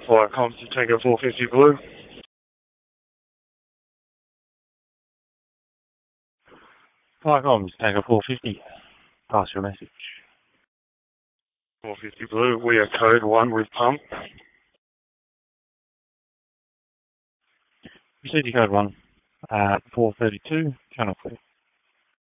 Flight comms to Tango 450 Blue. Flight comms Tango 450. Pass your message. 450 Blue, we are code 1 with pump. Received code 1 at 432, channel clear.